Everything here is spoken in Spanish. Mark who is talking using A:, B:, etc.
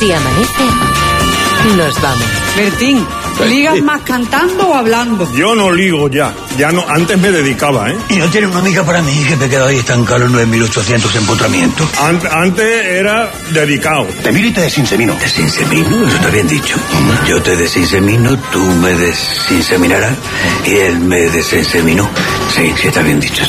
A: Si amanece, nos vamos.
B: Bertín, ¿ligas más cantando o hablando?
C: Yo no ligo ya no, antes me dedicaba, ¿eh?
D: ¿Y no tiene una amiga para mí que me he quedado ahí estancado en 9.800 empotramientos?
C: Antes era dedicado.
D: Te miro y te desinsemino. ¿Desinsemino? Eso está bien dicho. Yo te desinsemino, tú me desinseminarás y él me desinseminó. Sí, está bien dicho.